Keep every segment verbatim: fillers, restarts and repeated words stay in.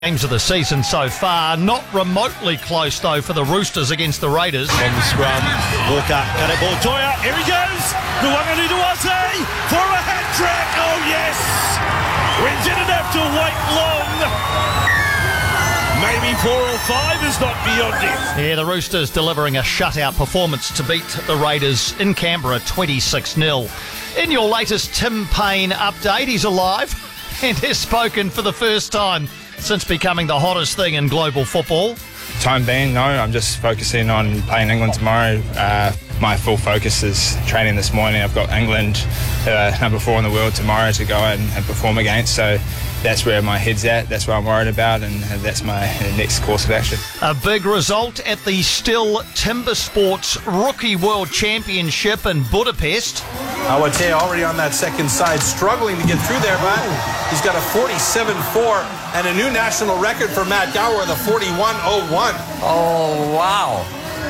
Games of the season so far, not remotely close though for the Roosters against the Raiders. On the scrum, Walker, got it, ball, Toya, here he goes, Nuanga Nuduase for a hat-trick, oh yes, we didn't have to wait long, maybe four or five is not beyond it. Yeah, the Roosters delivering a shutout performance to beat the Raiders in Canberra twenty-six nil. In your latest Tim Payne update, he's alive and has spoken for the first time since becoming the hottest thing in global football. Time being, no, I'm just focusing on playing England tomorrow. Uh, my full focus is training this morning. I've got England, uh, number four in the world tomorrow to go and, and perform against. So that's where my head's at. That's what I'm worried about, and, and that's my next course of action. A big result at the Still Timber Sports Rookie World Championship in Budapest. Awate already on that second side, struggling to get through there, but he's got a forty-seven four and a new national record for Matt Gower, the forty-one oh one. Oh, wow.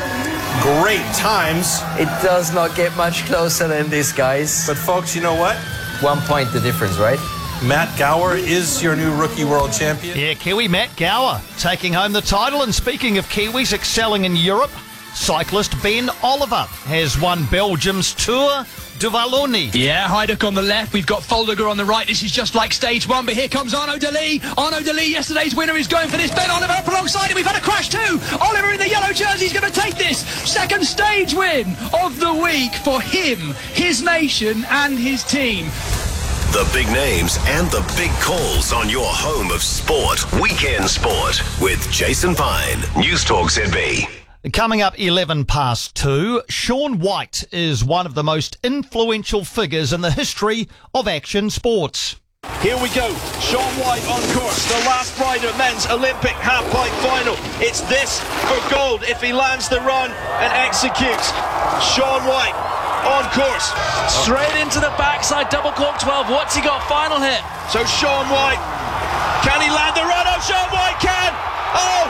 Great times. It does not get much closer than this, guys. But folks, you know what? One point the difference, right? Matt Gower is your new rookie world champion. Yeah, Kiwi Matt Gower taking home the title. And speaking of Kiwis excelling in Europe, cyclist Ben Oliver has won Belgium's Tour de Wallonie. Yeah, Hajduk on the left. We've got Foldiger on the right. This is just like stage one, but here comes Arnaud Delis. Arnaud Delis, yesterday's winner, is going for this. Ben Oliver up alongside him. We've had a crash too. Oliver in the yellow jersey is going to take this. Second stage win of the week for him, his nation and his team. The big names and the big calls on your home of sport. Weekend Sport with Jason Pine. News Talk Z B. Coming up eleven past two, Shaun White is one of the most influential figures in the history of action sports. Here we go, Shaun White on course, the last rider, men's Olympic half-pipe final. It's this for gold if he lands the run and executes. Shaun White on course. Straight into the backside, double cork twelve. What's he got? Final hit. So Shaun White, can he land the run? Oh, Shaun White can! Oh!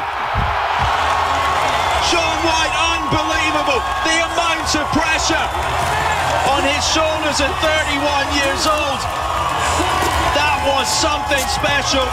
Shaun White, unbelievable. The amount of pressure on his shoulders at thirty-one years old. That was something special.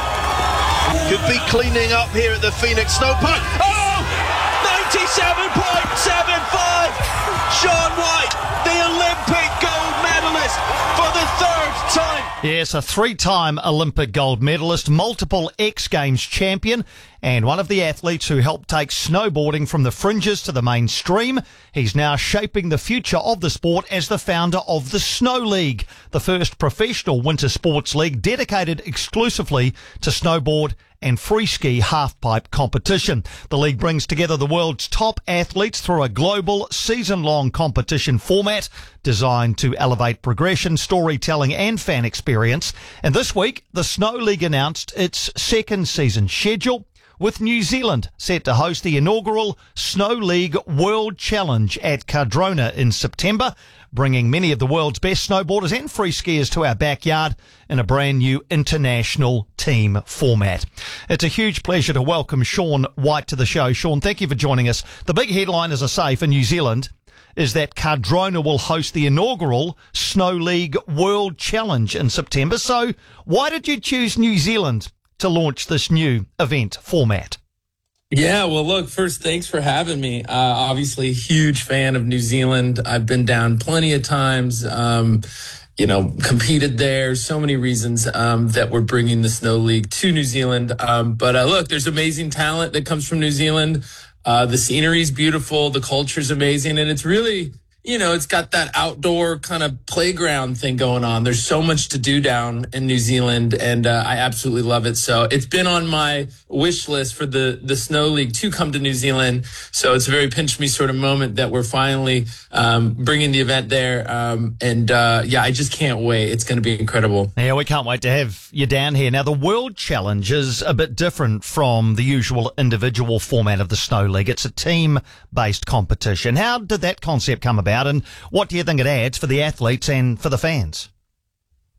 Could be cleaning up here at the Phoenix Snowpark. Oh! ninety-seven point seven five. Shaun White, the Olympic gold medalist for the third time. Yes, a three-time Olympic gold medalist, multiple X Games champion, and one of the athletes who helped take snowboarding from the fringes to the mainstream. He's now shaping the future of the sport as the founder of the Snow League, the first professional winter sports league dedicated exclusively to snowboard and free ski half-pipe competition. The league brings together the world's top athletes through a global season-long competition format designed to elevate progression, storytelling and fan experience. And this week, the Snow League announced its second season schedule, with New Zealand set to host the inaugural Snow League World Challenge at Cardrona in September, bringing many of the world's best snowboarders and free skiers to our backyard in a brand new international team format. It's a huge pleasure to welcome Shaun White to the show. Shaun, thank you for joining us. The big headline, as I say, for New Zealand is that Cardrona will host the inaugural Snow League World Challenge in September. So why did you choose New Zealand to launch this new event format? Yeah, well, look, first, thanks for having me. Uh, obviously, huge fan of New Zealand. I've been down plenty of times, um, you know, competed there. So many reasons um, that we're bringing the Snow League to New Zealand. Um, but uh, look, there's amazing talent that comes from New Zealand. Uh, the scenery is beautiful. The culture is amazing. And it's really, you know, it's got that outdoor kind of playground thing going on. There's so much to do down in New Zealand, and uh, I absolutely love it. So it's been on my wish list for the, the Snow League to come to New Zealand. So it's a very pinch me sort of moment that we're finally um, bringing the event there. Um, and uh, yeah, I just can't wait. It's going to be incredible. Yeah, we can't wait to have you down here. Now, the World Challenge is a bit different from the usual individual format of the Snow League. It's a team-based competition. How did that concept come about, and what do you think it adds for the athletes and for the fans?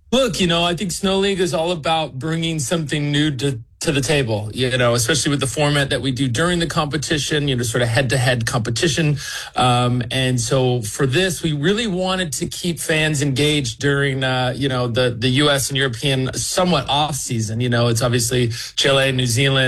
Look, you know, I think Snow League is all about bringing something new to to the table, you know, especially with the format that we do during the competition, you know, sort of head-to-head competition. Um, and so for this, we really wanted to keep fans engaged during, uh, you know, the, the U S and European somewhat off season. You know, it's obviously Chile, New Zealand,